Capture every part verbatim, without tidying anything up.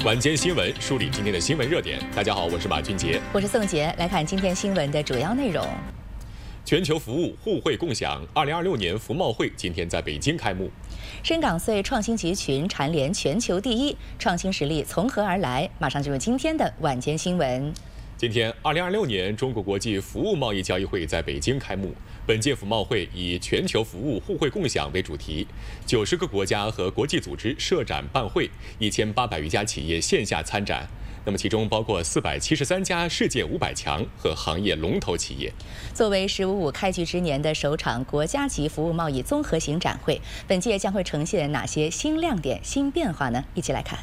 晚间新闻梳理今天的新闻热点。大家好，我是马俊杰， 我是宋杰。来看今天新闻的主要内容。 全球服务互惠共享二零二六年服贸会今天在北京开幕。 深港穗创新集群蝉联全球第一，创新实力从何而来？马上进入今天的晚间新闻。 今天，二零二六年中国国际服务贸易交易会在北京开幕。本届服贸会以全球服务互惠共享为主题，九十个国家和国际组织设展办会，一千八百余家企业线下参展。那么，其中包括四百七十三家世界五百强和行业龙头企业。 作为“十五五”开局之年的首场国家级服务贸易综合型展会，本届将会呈现哪些新亮点、新变化呢？一起来看。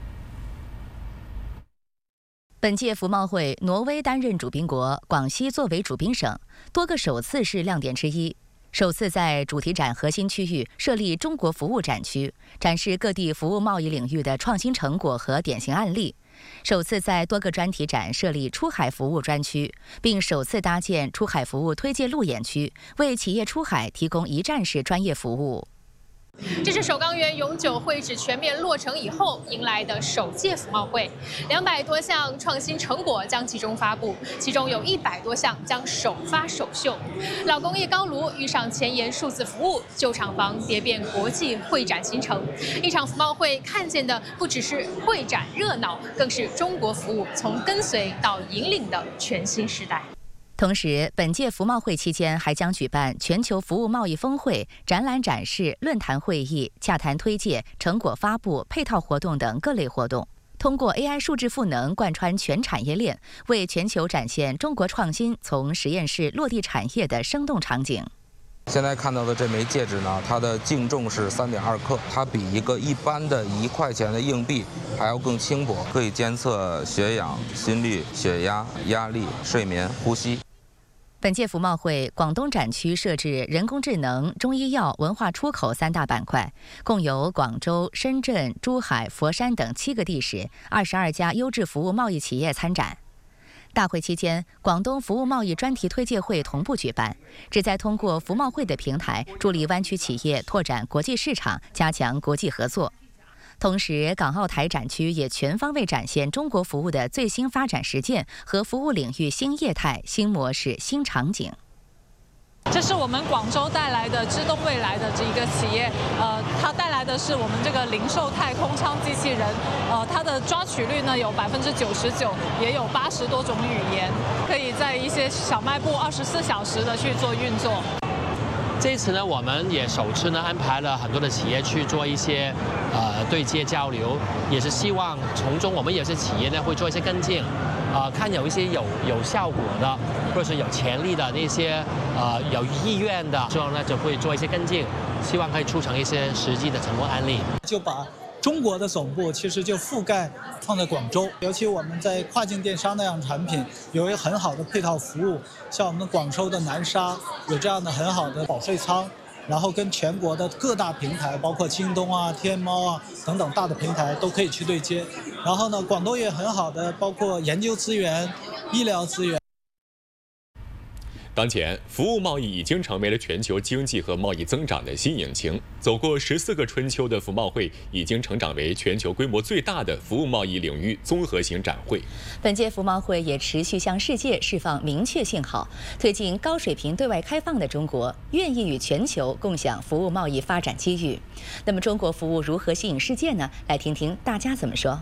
本届服贸会，挪威担任主宾国，广西作为主宾省，多个首次是亮点之一。首次在主题展核心区域设立中国服务展区，展示各地服务贸易领域的创新成果和典型案例。首次在多个专题展设立出海服务专区，并首次搭建出海服务推介路演区，为企业出海提供一站式专业服务。 这是首钢园永久会址全面落成以后迎来的首届服贸会，两百多项创新成果将集中发布，其中有一百多项将首发首秀。老工业高炉遇上前沿数字服务，旧厂房蝶变国际会展新城。一场服贸会看见的不只是会展热闹，更是中国服务从跟随到引领的全新时代。 同时，本届服贸会期间还将举办全球服务贸易峰会、展览展示、论坛会议、洽谈推介、成果发布、配套活动等各类活动。通过 A I 数字赋能贯穿全产业链，为全球展现中国创新从实验室落地产业的生动场景。 现在看到的这枚戒指呢，它的净重是 三点二克，它比一个一般的一块钱的硬币还要更轻薄，可以监测血氧、心率、血压、压力、睡眠、呼吸。 本届服贸会广东展区设置人工智能、中医药、文化出口三大板块，共有广州、深圳、珠海、佛山等七个地市，二十二家优质服务贸易企业参展。大会期间，广东服务贸易专题推介会同步举办，旨在通过服贸会的平台，助力湾区企业拓展国际市场，加强国际合作。同时，港澳台展区也全方位展现中国服务的最新发展实践和服务领域新业态、新模式、新场景。 这是我们广州带来的知东未来的这一个企业，呃，它带来的是我们这个零售太空舱机器人，呃，它的抓取率呢有百分之九十九，也有八十多种语言，可以在一些小卖部二十四小时的去做运作。 这一次呢，我们也首次呢安排了很多的企业去做一些呃对接交流，也是希望从中我们有些企业呢会做一些跟进，呃，看有一些有有效果的，或者是有潜力的那些呃有意愿的，之后呢就会做一些跟进，希望可以促成一些实际的成功案例。 就把中国的总部其实就覆盖放在广州，尤其我们在跨境电商那样产品有一个很好的配套服务，像我们广州的南沙有这样的很好的保税仓，然后跟全国的各大平台，包括京东啊、天猫啊等等大的平台都可以去对接。然后呢，广东也很好的包括研究资源、医疗资源。 当前，服务贸易已经成为了全球经济和贸易增长的新引擎。走过十四个春秋的服贸会，已经成长为全球规模最大的服务贸易领域综合型展会。 本届服贸会也持续向世界释放明确信号，推进高水平对外开放的中国，愿意与全球共享服务贸易发展机遇。那么，中国服务如何吸引世界呢？来听听大家怎么说。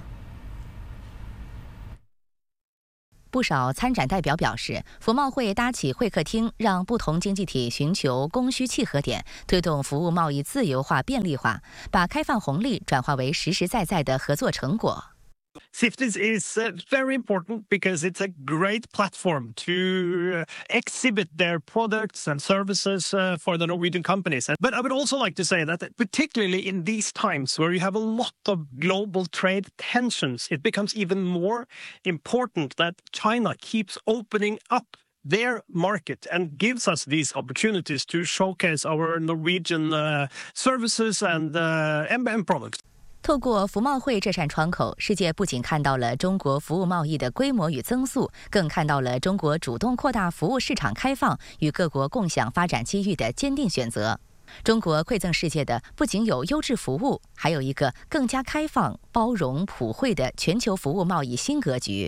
不少参展代表表示，服贸会搭起会客厅，让不同经济体寻求供需契合点，推动服务贸易自由化便利化，把开放红利转化为实实在在的合作成果。 CIFTIS is uh, very important because it's a great platform to uh, exhibit their products and services uh, for the Norwegian companies. But I would also like to say that particularly in these times where you have a lot of global trade tensions, it becomes even more important that China keeps opening up their market and gives us these opportunities to showcase our Norwegian uh, services and, uh, and, and products. 透过服贸会这扇窗口，世界不仅看到了中国服务贸易的规模与增速，更看到了中国主动扩大服务市场开放与各国共享发展机遇的坚定选择。 中国馈赠世界的不仅有优质服务，还有一个更加开放、包容、普惠的全球服务贸易新格局。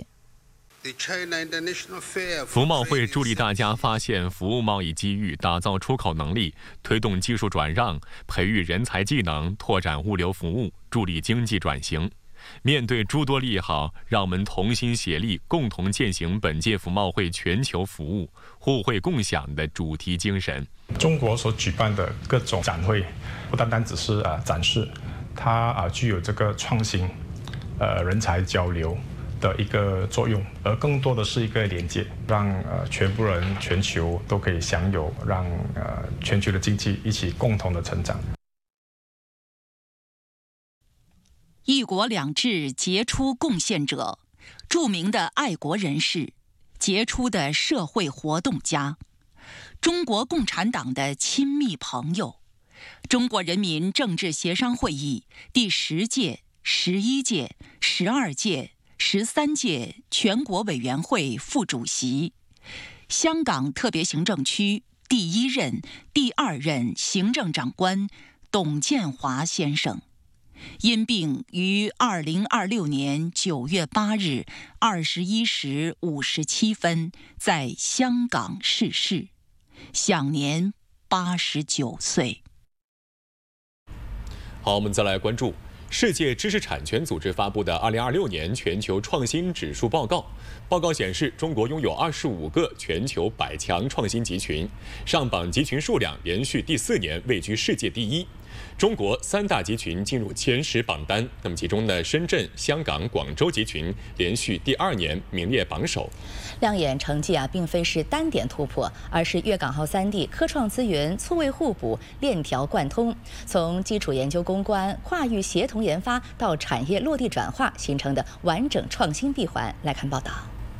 服贸会助力大家发现服务贸易机遇，打造出口能力，推动技术转让，培育人才技能，拓展物流服务，助力经济转型。面对诸多利好，让我们同心协力，共同践行本届服贸会全球服务、互惠共享的主题精神。 中国所举办的各种展会，不单单只是啊展示，它啊具有这个创新、呃人才交流的一个作用，而更多的是一个连接，让呃全部人、全球都可以享有，让呃全球的经济一起共同的成长。 一国两制杰出贡献者，著名的爱国人士，杰出的社会活动家，中国共产党的亲密朋友，中国人民政治协商会议第十届、十一届、十二届、十三届全国委员会副主席，香港特别行政区第一任、第二任行政长官董建华先生。因病于二零二六年九月八日二十一时五十七分在香港逝世，享年八十九岁。 好，我们再来关注世界知识产权组织发布的二零二六年全球创新指数报告。报告显示，中国拥有二十五个全球百强创新集群，上榜集群数量连续第四年位居世界第一。中国三大集群进入前十榜单，那么其中呢，深圳、香港、广州集群连续第二年名列榜首。 亮眼成绩啊，并非是单点突破，而是粤港澳三地科创资源错位互补、链条贯通，从基础研究攻关、跨域协同研发到产业落地转化形成的完整创新闭环。来看报道。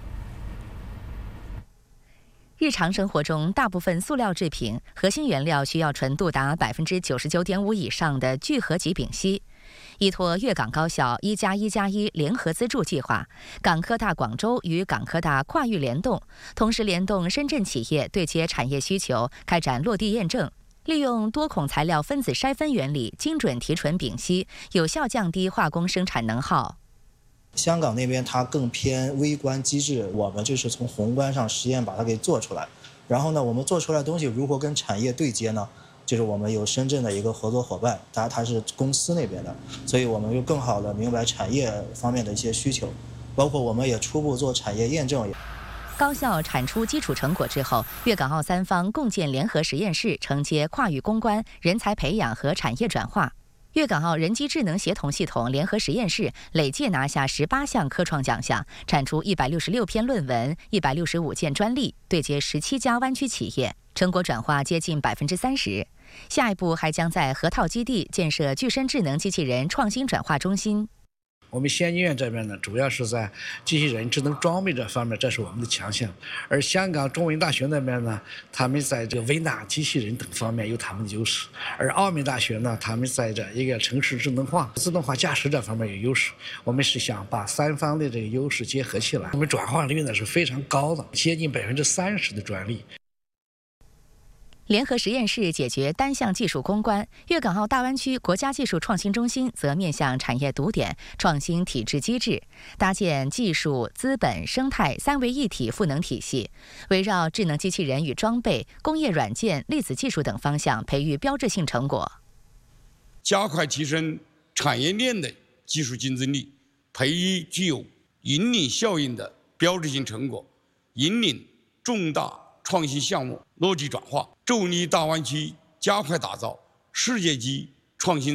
日常生活中，大部分塑料制品核心原料需要纯度达百分之九十九点五以上的聚合级丙烯。依托粤港高校一加一加一联合资助计划，港科大广州与港科大跨域联动，同时联动深圳企业对接产业需求，开展落地验证，利用多孔材料分子筛分原理，精准提纯丙烯，有效降低化工生产能耗。 香港那边它更偏微观机制，我们就是从宏观上实验把它给做出来。然后呢，我们做出来的东西如何跟产业对接呢？就是我们有深圳的一个合作伙伴，他他是公司那边的，所以我们就更好的明白产业方面的一些需求，包括我们也初步做产业验证。 高校产出基础成果之后，粤港澳三方共建联合实验室，承接跨域攻关、人才培养和产业转化。粤港澳人机智能协同系统联合实验室累计拿下十八项科创奖项，产出一百六十六篇论文、一百六十五件专利，对接十七家湾区企业，成果转化接近百分之三十。下一步还将在河套基地建设具身智能机器人创新转化中心。 我们先医院这边呢，主要是在机器人智能装备这方面，这是我们的强项。而香港中文大学那边呢，他们在这个微纳机器人等方面有他们的优势；而澳门大学呢，他们在这一个城市智能化、自动化驾驶这方面有优势。我们是想把三方的这个优势结合起来，我们转化率呢是非常高的，接近百分之三十的专利。 联合实验室解决单项技术攻关，粤港澳大湾区国家技术创新中心则面向产业堵点、创新体制机制，搭建技术、资本、生态三位一体赋能体系，围绕智能机器人与装备、工业软件、粒子技术等方向培育标志性成果， 加快提升产业链的技术竞争力，培育具有引领效应的标志性成果，引领重大创新项目落地转化，助力大湾区加快打造世界级创新